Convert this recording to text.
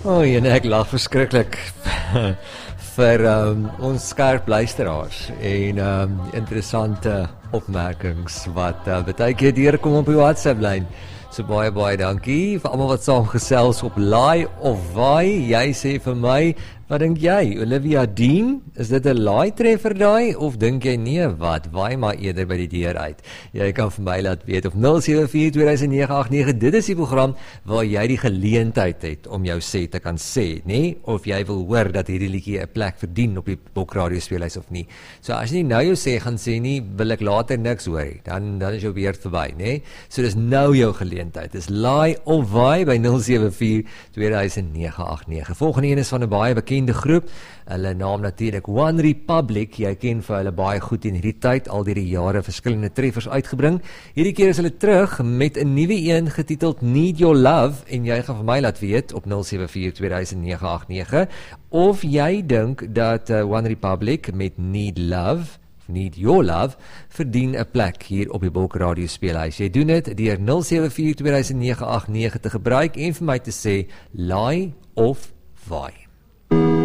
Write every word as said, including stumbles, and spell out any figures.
O, oh, en ek lag verskriklik vir um, ons skerp luisteraars en um, interessante opmerkings wat uh, baie keer deurkom op die WhatsApp-lyn. So baie baie dankie vir almal wat saam gesels op Laai of Waai. Jy sê vir my, wat dink jy? Olivia Dean, is dit 'n laai treffer daai of dink jy nee, wat? Waai maar eerder by die deur uit. Jy kan vir my laat weet op nul sewe vier twee nege agt nege. Dit is die program waar jy die geleentheid het om jou sê te kan sê, nê? Of jy wil hoor dat hierdie liedjie 'n plek verdien op die Bokradio speellys of nie. So as jy nie nou jou sê gaan sê nie, wil ek later niks hoor nie. Dan dan is jou beurt verby, nê? So dis nou jou geleentheid. Dis Laai of Waai by nul sewe vier twee nege agt nege. Volgende een is van 'n baie bekende groep. Hulle naam natuurlik One Republic. Jy ken vir hulle baie goed in hierdie tyd, al die jare verskillende treffers uitgebring. Hierdie keer is hulle terug met 'n nuwe een getiteld Need Your Love en jy gaan vir my laat weet op nul sewe vier twee nege agt nege of jy dink dat uh, One Republic met Need Love Need Your Love verdien 'n plek hier op die Bokradio speelhuis. Jy doen dit deur nul sewe vier twee nege agt nege te gebruik en vir my te sê Laai of Waai.